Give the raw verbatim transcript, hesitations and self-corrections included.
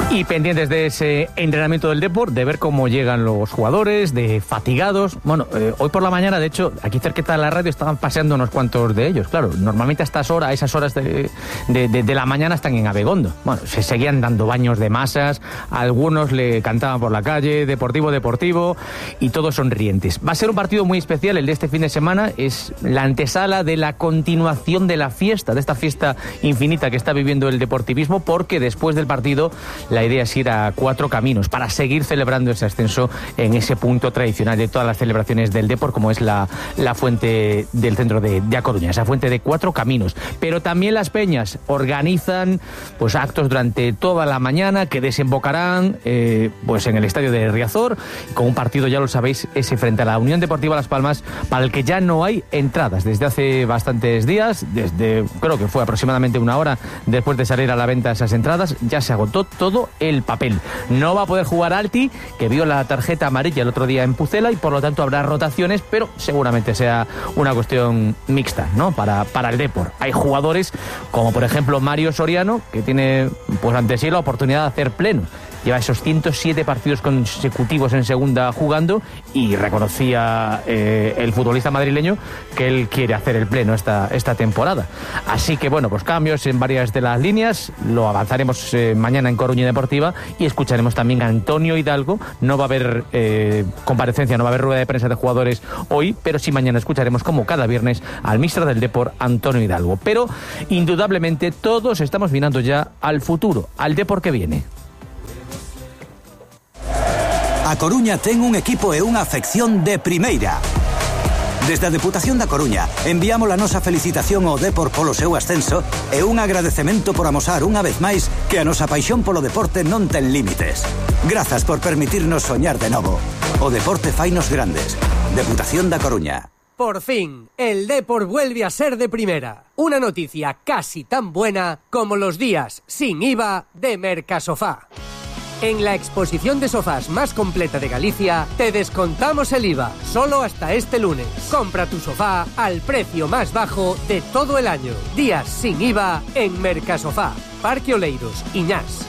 Y pendientes de ese entrenamiento del Depor, de ver cómo llegan los jugadores, de fatigados. Bueno, eh, hoy por la mañana, de hecho, aquí cerquita de la radio estaban paseando unos cuantos de ellos. Claro, normalmente a estas horas, a esas horas de, de, de, de la mañana están en Abegondo. Bueno, se seguían dando baños de masas, algunos le cantaban por la calle, deportivo, deportivo, y todos sonrientes. Va a ser un partido muy especial el de este fin de semana, es la antesala de la continuación de la fiesta, de esta fiesta infinita que está viviendo el deportivismo, porque después del partido la idea es ir a Cuatro Caminos para seguir celebrando ese ascenso en ese punto tradicional de todas las celebraciones del Depor, como es la, la fuente del centro de, de A Coruña, esa fuente de Cuatro Caminos. Pero también las peñas organizan pues actos durante toda la mañana que desembocarán eh, pues en el estadio de Riazor, con un partido, ya lo sabéis, ese frente a la Unión Deportiva Las Palmas, para el que ya no hay entradas desde hace bastantes días, desde creo que fue aproximadamente una hora después de salir a la venta esas entradas, ya se agotó todo el papel. No va a poder jugar Alti, que vio la tarjeta amarilla el otro día en Pucela, y por lo tanto habrá rotaciones, pero seguramente sea una cuestión mixta, ¿no? Para, para el Depor. Hay jugadores como por ejemplo Mario Soriano, que tiene pues ante sí la oportunidad de hacer pleno. Lleva esos ciento siete partidos consecutivos en segunda jugando, y reconocía eh, el futbolista madrileño que él quiere hacer el pleno esta, esta temporada. Así que bueno, pues cambios en varias de las líneas, lo avanzaremos eh, mañana en Coruña Deportiva, y escucharemos también a Antonio Hidalgo. No va a haber eh, comparecencia, no va a haber rueda de prensa de jugadores hoy, pero sí mañana escucharemos, como cada viernes, al míster del Depor, Antonio Hidalgo. Pero indudablemente todos estamos mirando ya al futuro, al Depor que viene. A Coruña ten un equipo e unha afección de primeira. Desde a Deputación da Coruña enviamos a nosa felicitación ao Depor polo seu ascenso e un agradecemento por amosar unha vez máis que a nosa paixón polo deporte non ten límites. Grazas por permitirnos soñar de novo. O deporte fainos grandes. Deputación da Coruña. Por fin, el Depor vuelve a ser de primera. Una noticia casi tan buena como los días sin I V A de Mercasofá. En la exposición de sofás más completa de Galicia, te descontamos el I V A, solo hasta este lunes. Compra tu sofá al precio más bajo de todo el año. Días sin I V A en Mercasofá, Parque Oleiros, Iñás.